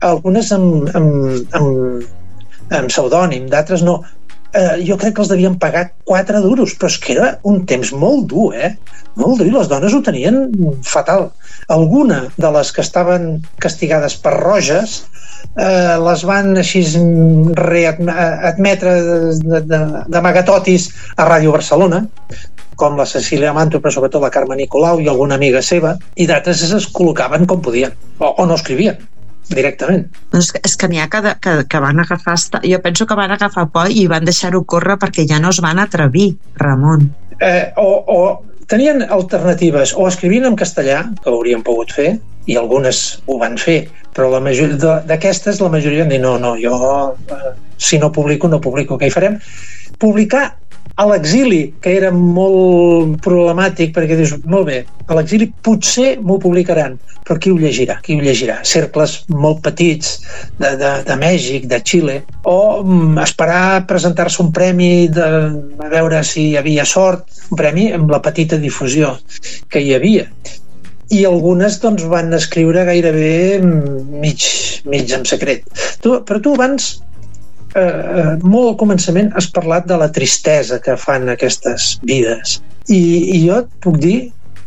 algunes amb pseudònim, d'altres no. Jo crec que els devien pagar 4 duros, però és que era un temps molt dur, molt dur, i les dones ho tenien fatal. Alguna de les que estaven castigades per roges les van així readmetre d'amagatotis a Ràdio Barcelona, com la Cecília Manto, però sobretot la Carme Nicolau i alguna amiga seva, i d'altres es col·locaven com podien, o no escrivien directament. És que n'hi ha que van agafar... Jo penso que van agafar por i van deixar-ho córrer perquè ja no es van atrevir, Ramon. O tenien alternatives, o escrivien en castellà, que ho haurien pogut fer, i algunes ho van fer, però la majoria d'aquestes, la majoria han dit no, jo si no publico, què hi farem? Publicar a l'exili, que era molt problemàtic, perquè dius, molt bé, a l'exili potser m'ho publicaran, però qui ho llegirà? Cercles molt petits de Mèxic, de Xile, o esperar presentar-se un premi a veure si hi havia sort, un premi amb la petita difusió que hi havia. I algunes doncs van escriure gairebé mig en secret. Però tu abans, molt al començament, has parlat de la tristesa que fan aquestes vides, i jo et puc dir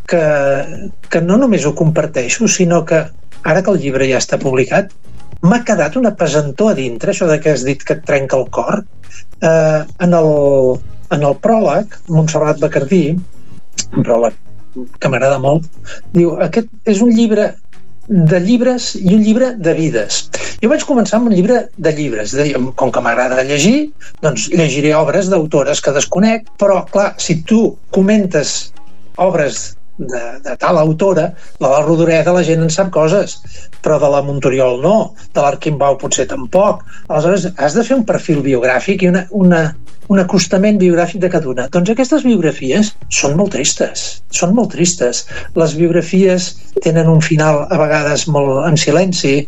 que no només ho comparteixo, sinó que ara que el llibre ja està publicat m'ha quedat una pesantor a dintre, això de que has dit que et trenca el cor. En el pròleg, Montserrat Bacardí, un pròleg que m'agrada molt, diu, aquest és un llibre de llibres i un llibre de vides. Jo vaig començar amb un llibre de llibres, com que m'agrada llegir, doncs llegiré obres d'autores que desconec, però clar, si tu comentes obres de tal autora, la de Rodoreda la gent en sap coses, però de la Montoriol no, de l'Arquimbau potser tampoc. Aleshores has de fer un perfil biogràfic i un acostament biogràfic de cada una. Doncs aquestes biografies són molt tristes. Les biografies tenen un final a vegades molt en silenci.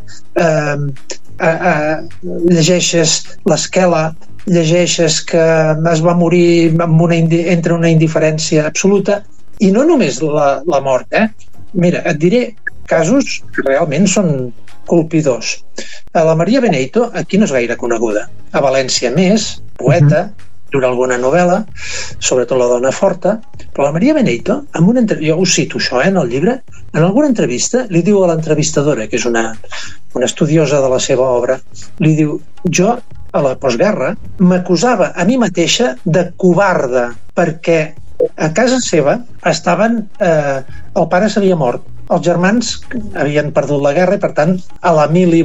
Llegeixes l'Esquela, llegeixes que es va morir entre una indiferència absoluta, i no només la mort, Mira, et diré casos que realment són colpidors. La Maria Beneito aquí no és gaire coneguda. A València més, poeta, escriure alguna novel·la, sobretot La dona forta, però la Maria Beneito, jo ho cito això en el llibre, en alguna entrevista li diu a l'entrevistadora, que és una estudiosa de la seva obra, li diu, jo a la postguerra m'acusava a mi mateixa de covarda, perquè a casa seva estaven... el pare s'havia mort, els germans havien perdut la guerra i per tant a la mili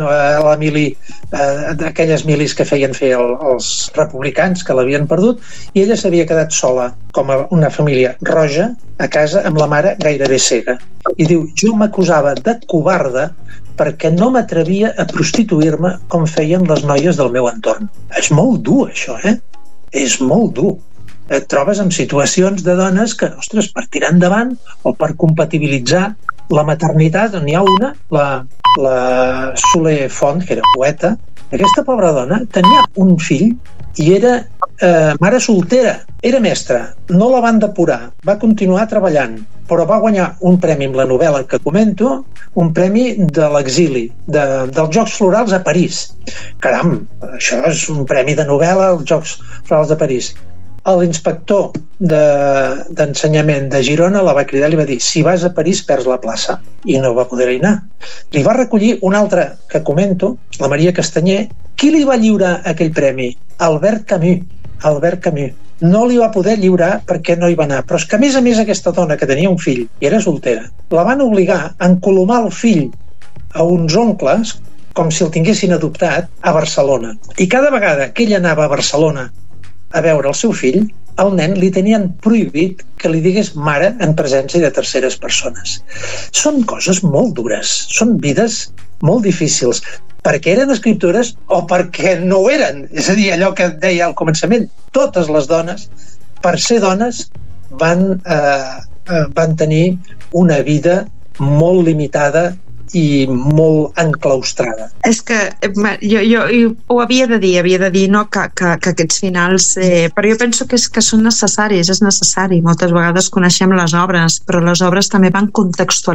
d'aquelles milis que feien fer els republicans que l'havien perdut, i ella s'havia quedat sola com a una família roja a casa amb la mare gairebé cega, i diu, jo m'acusava de covarda perquè no m'atrevia a prostituir-me com feien les noies del meu entorn. És molt dur això, és molt dur. Et trobes en situacions de dones que, ostres, per tirar endavant o per compatibilitzar la maternitat, n'hi ha una, la Soler Font, que era poeta. Aquesta pobra dona tenia un fill i era mare soltera, era mestra, no la van depurar, va continuar treballant, però va guanyar un premi amb la novel·la que comento, un premi de l'exili, dels Jocs Florals a París. Caram, això és un premi de novel·la als Jocs Florals de París. L'inspector d'ensenyament de Girona la va cridar i li va dir, si vas a París perds la plaça, i no va poder anar. Li va recollir un altre que comento, la Maria Castanyer. Qui li va lliurar aquell premi? Albert Camus. No li va poder lliurar perquè no hi va anar, però és que a més aquesta dona que tenia un fill i era soltera, la van obligar a encolomar el fill a uns oncles com si el tinguessin adoptat a Barcelona, i cada vegada que ell anava a Barcelona a veure el seu fill, al nen li tenien prohibit que li digués mare en presència de terceres persones. Són coses molt dures, són vides molt difícils, perquè eren escriptores o perquè no ho eren. És a dir, allò que deia al començament, totes les dones, per ser dones, van tenir una vida molt limitada i molt enclaustrada. És que jo ho havia de dir, no, que aquests finals, però jo penso que són necessaris, és necessari. Moltes vegades coneixem les obres, però les obres també van contextualitzar